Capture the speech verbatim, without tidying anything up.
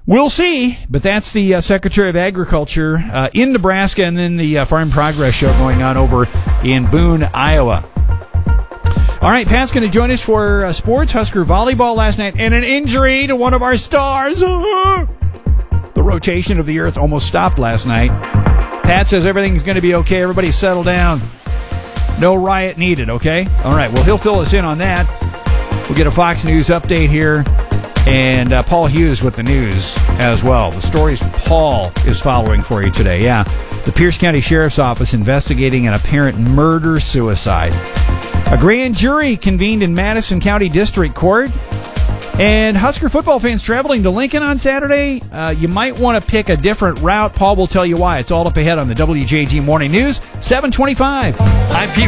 We'll see, but that's the uh, Secretary of Agriculture uh, in Nebraska, and then the uh, Farm Progress Show going on over in Boone, Iowa. All right, Pat's going to join us for uh, sports. Husker volleyball last night, and an injury to one of our stars. The rotation of the earth almost stopped last night. Pat says everything's going to be okay. Everybody settle down. No riot needed, okay? All right, well, he'll fill us in on that. We'll get a Fox News update here, and uh, Paul Hughes with the news as well. The stories Paul is following for you today, yeah. The Pierce County Sheriff's Office investigating an apparent murder-suicide. A grand jury convened in Madison County District Court. And Husker football fans traveling to Lincoln on Saturday, uh, you might want to pick a different route. Paul will tell you why. It's all up ahead on the W J G Morning News, seven twenty-five. I'm Pete